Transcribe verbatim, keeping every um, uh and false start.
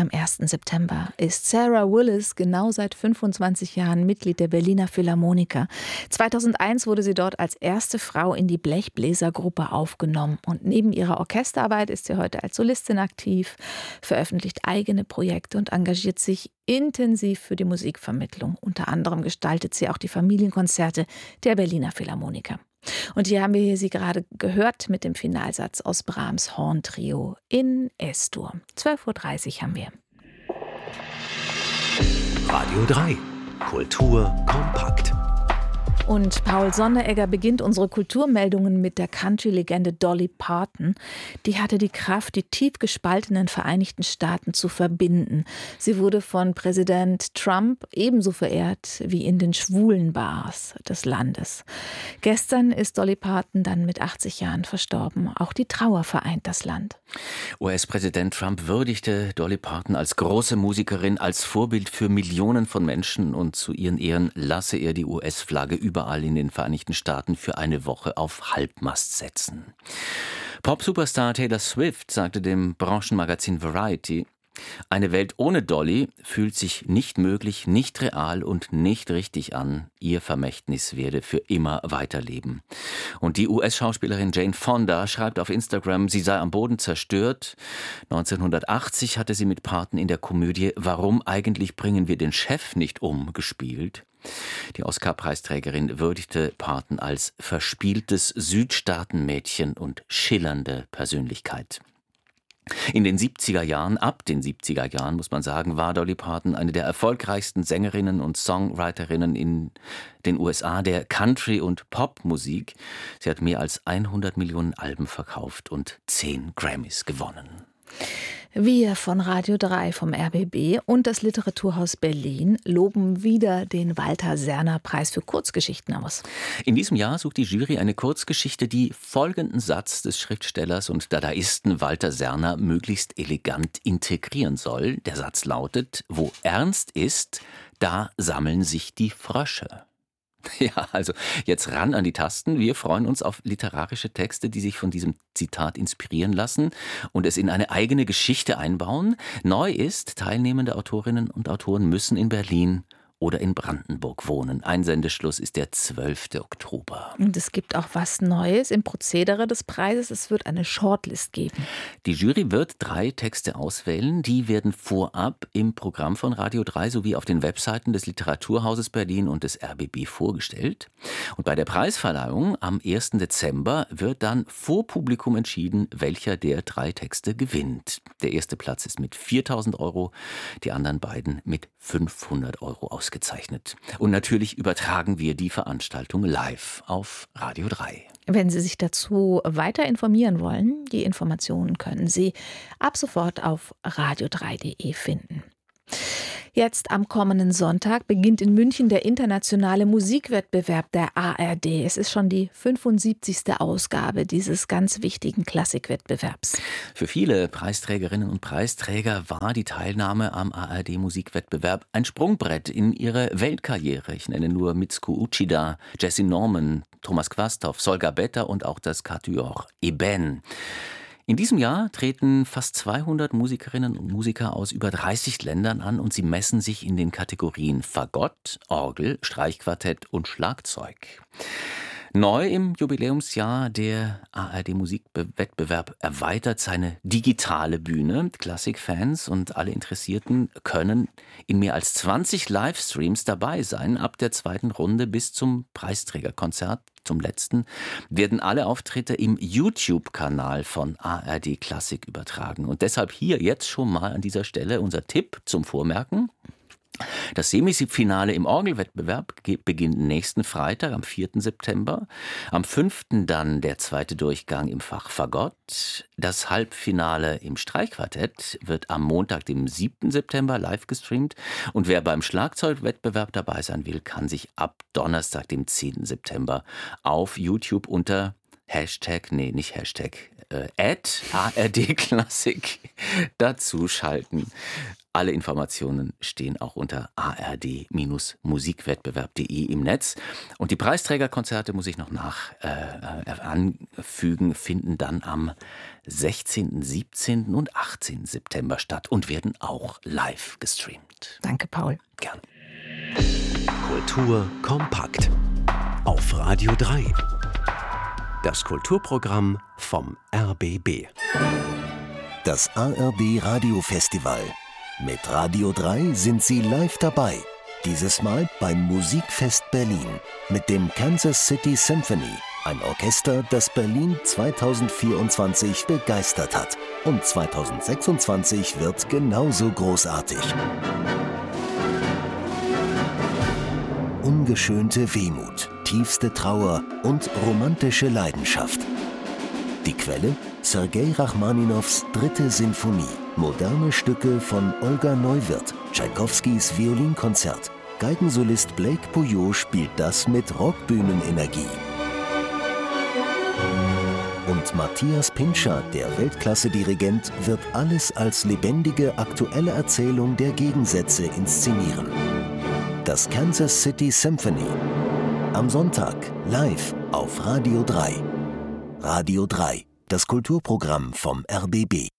am ersten September ist Sarah Willis genau seit fünfundzwanzig Jahren Mitglied der Berliner Philharmoniker. zweitausendeins wurde sie dort als erste Frau in die Blechbläsergruppe aufgenommen. Und neben ihrer Orchesterarbeit ist sie heute als Solistin aktiv, veröffentlicht eigene Projekte und engagiert sich intensiv für die Musikvermittlung. Unter anderem gestaltet sie auch die Familienkonzerte der Berliner Philharmoniker. Und hier haben wir sie gerade gehört mit dem Finalsatz aus Brahms Horntrio in S-Dur. zwölf Uhr dreißig haben wir. Radio drei. Kultur kompakt. Und Paul Sonderegger beginnt unsere Kulturmeldungen mit der Country-Legende Dolly Parton. Die hatte die Kraft, die tief gespaltenen Vereinigten Staaten zu verbinden. Sie wurde von Präsident Trump ebenso verehrt wie in den schwulen Bars des Landes. Gestern ist Dolly Parton dann mit achtzig Jahren verstorben. Auch die Trauer vereint das Land. U S-Präsident Trump würdigte Dolly Parton als große Musikerin, als Vorbild für Millionen von Menschen, und zu ihren Ehren lasse er die U S-Flagge überall in den Vereinigten Staaten für eine Woche auf Halbmast setzen. Pop-Superstar Taylor Swift sagte dem Branchenmagazin Variety: Eine Welt ohne Dolly fühlt sich nicht möglich, nicht real und nicht richtig an. Ihr Vermächtnis werde für immer weiterleben. Und die U S-Schauspielerin Jane Fonda schreibt auf Instagram, sie sei am Boden zerstört. neunzehnhundertachtzig hatte sie mit Parton in der Komödie Warum eigentlich bringen wir den Chef nicht um gespielt. Die Oscar-Preisträgerin würdigte Parton als verspieltes Südstaatenmädchen und schillernde Persönlichkeit. In den siebziger Jahren, ab den siebziger Jahren, muss man sagen, war Dolly Parton eine der erfolgreichsten Sängerinnen und Songwriterinnen in den U S A der Country- und Popmusik. Sie hat mehr als hundert Millionen Alben verkauft und zehn Grammys gewonnen. Wir von Radio drei vom R B B und das Literaturhaus Berlin loben wieder den Walter-Serner-Preis für Kurzgeschichten aus. In diesem Jahr sucht die Jury eine Kurzgeschichte, die folgenden Satz des Schriftstellers und Dadaisten Walter Serner möglichst elegant integrieren soll. Der Satz lautet: Wo ernst ist, da sammeln sich die Frösche. Ja, also jetzt ran an die Tasten. Wir freuen uns auf literarische Texte, die sich von diesem Zitat inspirieren lassen und es in eine eigene Geschichte einbauen. Neu ist, teilnehmende Autorinnen und Autoren müssen in Berlin oder in Brandenburg wohnen. Einsendeschluss ist der zwölfte Oktober. Und es gibt auch was Neues im Prozedere des Preises. Es wird eine Shortlist geben. Die Jury wird drei Texte auswählen. Die werden vorab im Programm von Radio drei sowie auf den Webseiten des Literaturhauses Berlin und des R B B vorgestellt. Und bei der Preisverleihung am ersten Dezember wird dann vor Publikum entschieden, welcher der drei Texte gewinnt. Der erste Platz ist mit viertausend Euro, die anderen beiden mit fünfhundert Euro ausgezeichnet. Gezeichnet. Und natürlich übertragen wir die Veranstaltung live auf Radio drei. Wenn Sie sich dazu weiter informieren wollen, die Informationen können Sie ab sofort auf radio drei punkt de finden. Jetzt am kommenden Sonntag beginnt in München der internationale Musikwettbewerb der A R D. Es ist schon die fünfundsiebzigste Ausgabe dieses ganz wichtigen Klassikwettbewerbs. Für viele Preisträgerinnen und Preisträger war die Teilnahme am A R D-Musikwettbewerb ein Sprungbrett in ihre Weltkarriere. Ich nenne nur Mitsuko Uchida, Jessye Norman, Thomas Quasthoff, Solga Betta und auch das Quatuor Eben. In diesem Jahr treten fast zweihundert Musikerinnen und Musiker aus über dreißig Ländern an und sie messen sich in den Kategorien Fagott, Orgel, Streichquartett und Schlagzeug. Neu im Jubiläumsjahr der A R D-Musikwettbewerb erweitert seine digitale Bühne. Klassikfans und alle Interessierten können in mehr als zwanzig Livestreams dabei sein. Ab der zweiten Runde bis zum Preisträgerkonzert, zum letzten, werden alle Auftritte im YouTube-Kanal von A R D Klassik übertragen. Und deshalb hier jetzt schon mal an dieser Stelle unser Tipp zum Vormerken. Das Semifinale im Orgelwettbewerb beginnt nächsten Freitag, am vierten September. Am fünften dann der zweite Durchgang im Fach Fagott. Das Halbfinale im Streichquartett wird am Montag, dem siebten September, live gestreamt. Und wer beim Schlagzeugwettbewerb dabei sein will, kann sich ab Donnerstag, dem zehnten September, auf YouTube unter Hashtag, nee, nicht Hashtag, äh, at A R D Klassik dazu schalten. Alle Informationen stehen auch unter a r d Musikwettbewerb punkt de im Netz. Und die Preisträgerkonzerte, muss ich noch nach äh, anfügen, finden dann am sechzehnten, siebzehnten und achtzehnten September statt und werden auch live gestreamt. Danke, Paul. Gerne. Kultur kompakt auf Radio drei. Das Kulturprogramm vom R B B. Das A R B Radiofestival. Mit Radio drei sind Sie live dabei. Dieses Mal beim Musikfest Berlin mit dem Kansas City Symphony. Ein Orchester, das Berlin zweitausendvierundzwanzig begeistert hat. Und zweitausendsechsundzwanzig wird genauso großartig. Ungeschönte Wehmut, tiefste Trauer und romantische Leidenschaft. Die Quelle? Sergei Rachmaninows dritte Sinfonie. Moderne Stücke von Olga Neuwirth, Tschaikowskis Violinkonzert. Geigensolist Blake Pouillot spielt das mit Rockbühnenenergie. Und Matthias Pintscher, der Weltklasse-Dirigent, wird alles als lebendige, aktuelle Erzählung der Gegensätze inszenieren. Das Kansas City Symphony. Am Sonntag live auf Radio drei. Radio drei, das Kulturprogramm vom R B B.